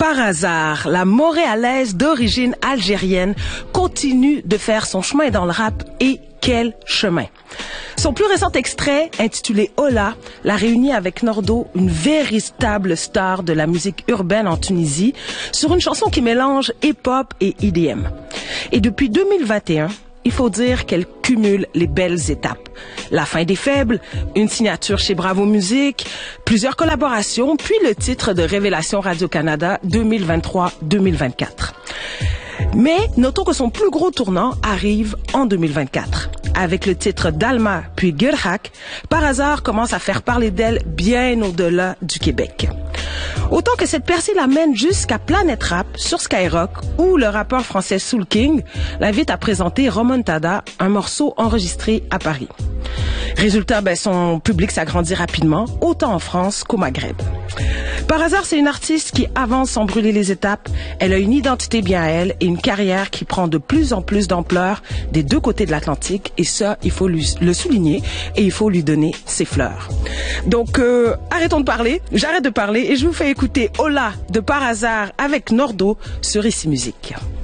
Par hasard, la Montréalaise d'origine algérienne continue de faire son chemin dans le rap et quel chemin! Son plus récent extrait, intitulé Hola, l'a réuni avec Nordo, une véritable star de la musique urbaine en Tunisie, sur une chanson qui mélange hip-hop et EDM. Et depuis 2021, il faut dire qu'elle cumule les belles étapes. La fin des faibles, une signature chez Bravo Musique, plusieurs collaborations, puis le titre de Révélation Radio-Canada 2023-2024. Mais notons que son plus gros tournant arrive en 2024. Avec le titre d'Alma puis Gurhak, Par hasard commence à faire parler d'elle bien au-delà du Québec. Autant que cette percée l'amène jusqu'à Planète Rap sur Skyrock où le rappeur français Soul King l'invite à présenter Remontada, un morceau enregistré à Paris. Résultat, son public s'agrandit rapidement, autant en France qu'au Maghreb. Par hasard, c'est une artiste qui avance sans brûler les étapes. Elle a une identité bien à elle et une carrière qui prend de plus en plus d'ampleur des deux côtés de l'Atlantique. Et ça, il faut le souligner et il faut lui donner ses fleurs. Donc, arrêtons de parler, j'arrête de parler et je vous fais écouter Hola de Par hasard avec Nordo sur Ici Musique.